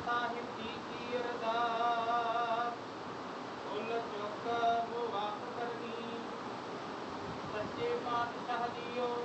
ਸਾਹਿਬ ਜੀ ਕੀ ਅਰਦਾਸ। ਫੁੱਲ ਚੁੱਕ ਮੁਆਫ ਕਰਨੀ। ਸੱਚੇ ਪਾਤਸ਼ਾਹ ਜੀਓ